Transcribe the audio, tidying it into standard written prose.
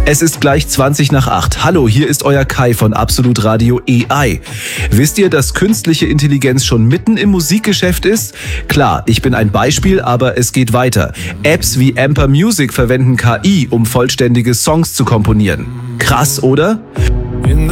Es ist gleich 20 nach 8. Hallo, hier ist euer Kai von Absolut Radio AI. Wisst ihr, dass künstliche Intelligenz schon mitten im Musikgeschäft ist? Klar, ich bin ein Beispiel, aber es geht weiter. Apps wie Amper Music verwenden KI, um vollständige Songs zu komponieren. Krass, oder?